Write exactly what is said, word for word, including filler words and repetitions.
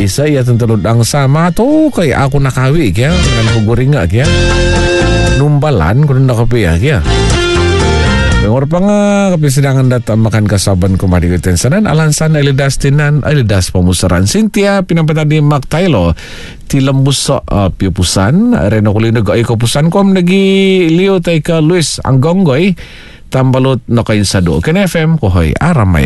Isa iya tentulod ang sama to kay ako nakawi kaya nan huguring nga kaya numbalan kuno nakapiya kaya. Ngor pa nga kapisidangan data makan kasaban kumari tensanan alansan alidas tinan alidas pamusaran Cynthia pinapatadi Mac Tylo tilambus sa uh, piupusan reno kulino ay kapusan kom nagi Leo tay ka Luis Anggonggoy tambalot na kayo sa do ken F M ko hoy aramay